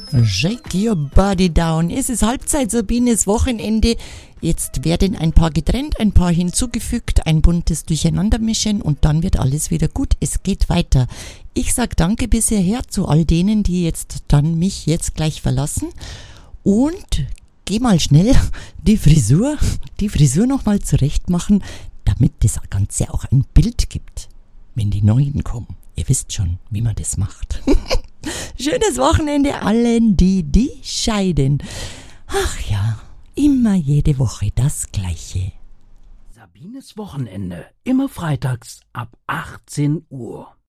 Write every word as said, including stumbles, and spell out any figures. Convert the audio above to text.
Shake your body down. Es ist Halbzeit, Sabines Wochenende. Jetzt werden ein paar getrennt, ein paar hinzugefügt, ein buntes Durcheinandermischen und dann wird alles wieder gut. Es geht weiter. Ich sag danke bis hierher zu all denen, die jetzt dann mich jetzt gleich verlassen. Und geh mal schnell die Frisur, die Frisur nochmal zurecht machen, damit das Ganze auch ein Bild gibt, wenn die Neuen kommen. Ihr wisst schon, wie man das macht. Schönes Wochenende allen, die die scheiden. Ach ja, immer jede Woche das Gleiche. Sabines Wochenende, immer freitags ab achtzehn Uhr.